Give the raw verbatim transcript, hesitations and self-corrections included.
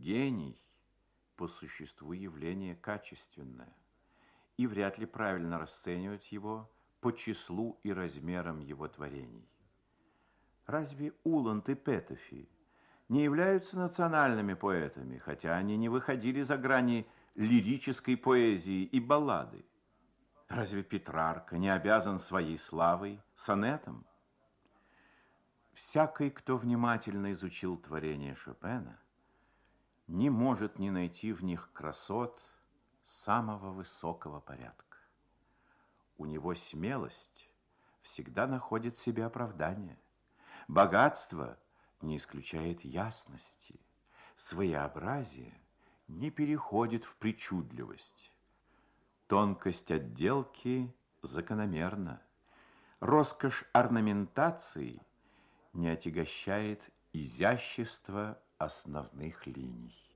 гений по существу явление качественное, и вряд ли правильно расценивать его по числу и размерам его творений. Разве Уланд и Петөфи не являются национальными поэтами, хотя они не выходили за грани лирической поэзии и баллады? Разве Петрарка не обязан своей славой сонетом? Всякий, кто внимательно изучил творения Шопена, не может не найти в них красот самого высокого порядка. У него смелость всегда находит в себе оправдание. Богатство не исключает ясности. Своеобразие не переходит в причудливость. Тонкость отделки закономерна. Роскошь орнаментации не отягощает изящество основных линий.